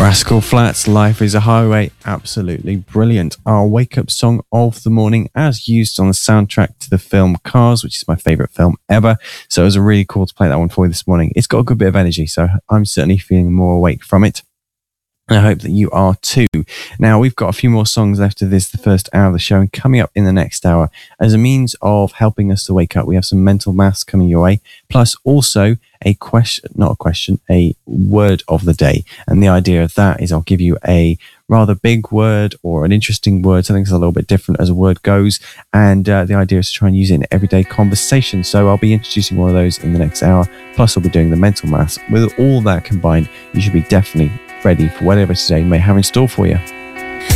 Rascal Flatts, Life is a Highway, absolutely brilliant. Our wake-up song of the morning, as used on the soundtrack to the film Cars, which is my favourite film ever. So it was really cool to play that one for you this morning. It's got a good bit of energy, so I'm certainly feeling more awake from it. And I hope that you are too. Now, we've got a few more songs left of this, the first hour of the show, and coming up in the next hour, as a means of helping us to wake up, we have some mental maths coming your way, plus also a word of the day. And the idea of that is I'll give you a rather big word or an interesting word, something that's a little bit different as a word goes. And the idea is to try and use it in everyday conversation. So I'll be introducing one of those in the next hour. Plus, I'll be doing the mental maths. With all that combined, you should be definitely ready for whatever today may have in store for you.